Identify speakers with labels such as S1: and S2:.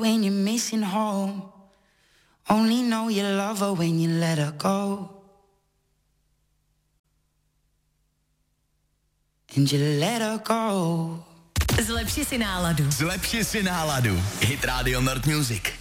S1: when you're missing home. Only know you love her when you let her go. And you let her go.
S2: Zlepši si náladu.
S3: Hit Radio Nord Music.